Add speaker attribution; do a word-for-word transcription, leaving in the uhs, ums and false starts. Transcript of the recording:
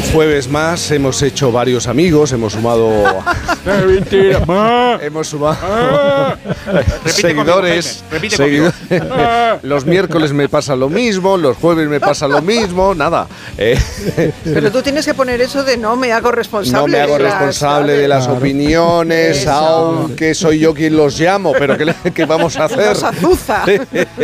Speaker 1: jueves más, hemos hecho varios amigos, hemos sumado... hemos sumado... seguidores.
Speaker 2: Repite
Speaker 1: seguidores. Los miércoles me pasa lo mismo, los jueves me pasa lo mismo, nada. Eh,
Speaker 3: Pero tú tienes que poner eso de no me hago responsable.
Speaker 1: no me hago
Speaker 3: de las-
Speaker 1: responsable de las
Speaker 4: Claro.
Speaker 1: opiniones,
Speaker 3: Eso.
Speaker 1: aunque soy yo quien los llamo, pero ¿qué, le- qué vamos a hacer?
Speaker 3: Los azuza.